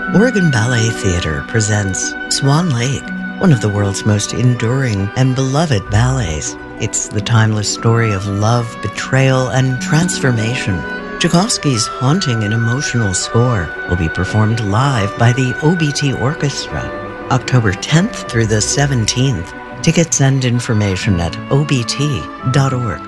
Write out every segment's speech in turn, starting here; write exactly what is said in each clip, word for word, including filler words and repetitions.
Oregon Ballet Theatre presents Swan Lake, one of the world's most enduring and beloved ballets. It's the timeless story of love, betrayal, and transformation. Tchaikovsky's haunting and emotional score will be performed live by the O B T Orchestra, October tenth through the seventeenth. Tickets and information at O B T dot org.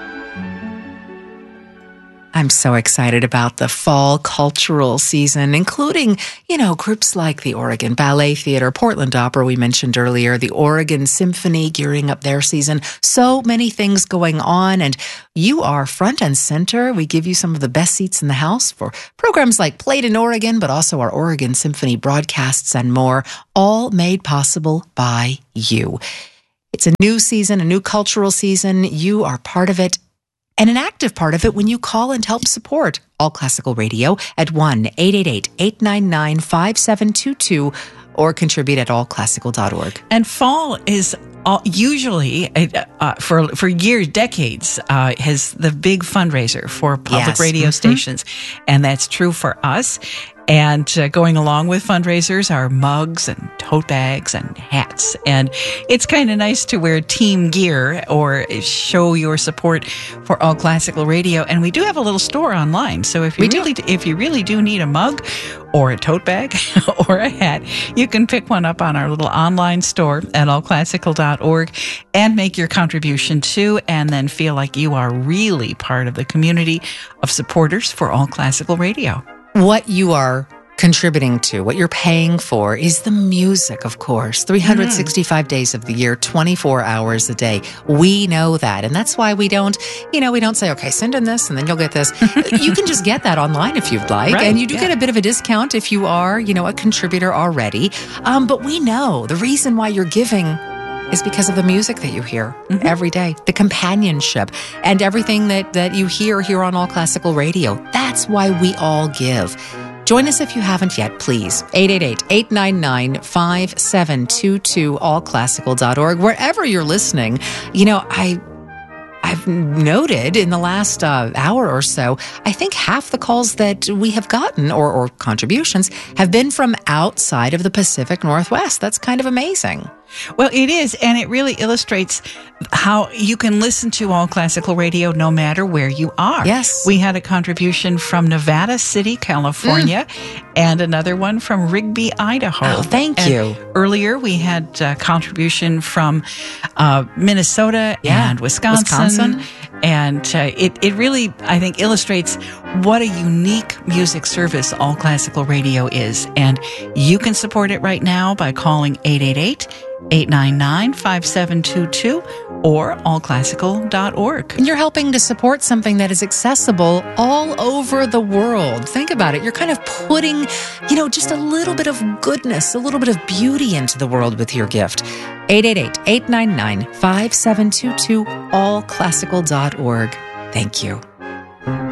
I'm so excited about the fall cultural season, including, you know, groups like the Oregon Ballet Theatre, Portland Opera we mentioned earlier, the Oregon Symphony gearing up their season. So many things going on, and you are front and center. We give you some of the best seats in the house for programs like Played in Oregon, but also our Oregon Symphony broadcasts and more, all made possible by you. It's a new season, a new cultural season. You are part of it, and an active part of it when you call and help support All Classical Radio at one eight eight eight, eight nine nine, five seven two two or contribute at all classical dot org. And fall is all, usually, uh, for for years, decades, uh, has the big fundraiser for public Yes. radio Mm-hmm. stations. And that's true for us. And uh, going along with fundraisers are mugs and tote bags and hats. And it's kind of nice to wear team gear or show your support for All Classical Radio. And we do have a little store online. So if you We do. really if you really do need a mug or a tote bag or a hat, you can pick one up on our little online store at all classical dot org and make your contribution too, and then feel like you are really part of the community of supporters for All Classical Radio. What you are contributing to, what you're paying for, is the music, of course. three hundred sixty-five days of the year, twenty-four hours a day. We know that. And that's why we don't, you know, we don't say, okay, send in this and then you'll get this. You can just get that online if you'd like. Right, and you do yeah. get a bit of a discount if you are, you know, a contributor already. Um, but we know the reason why you're giving is because of the music that you hear Mm-hmm. every day, the companionship, and everything that, that you hear here on All Classical Radio. That's why we all give. Join us if you haven't yet, please. eight eight eight, eight nine nine, five seven two two, all classical dot org. Wherever you're listening, you know, I... I've noted in the last uh, hour or so, I think half the calls that we have gotten, or, or contributions, have been from outside of the Pacific Northwest. That's kind of amazing. Well, it is, and it really illustrates how you can listen to All Classical Radio no matter where you are. Yes. We had a contribution from Nevada City, California, and another one from Rigby, Idaho. Oh, thank And you. Earlier, we had a contribution from uh, Minnesota Yeah, and Wisconsin. Wisconsin. And uh, it, it really, I think, illustrates what a unique music service All Classical Radio is. And you can support it right now by calling eight eight eight, eight nine nine, five seven two two or all classical dot org. And you're helping to support something that is accessible all over the world. Think about it. You're kind of putting, you know, just a little bit of goodness, a little bit of beauty into the world with your gift. eight eight eight, eight nine nine, five seven two two, all classical dot org. Thank you.